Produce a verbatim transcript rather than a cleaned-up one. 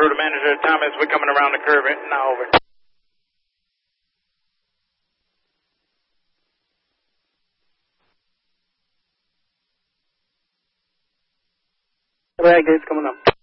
order to manager Thomas. We're coming around the curve now. Over. Right, gates coming up.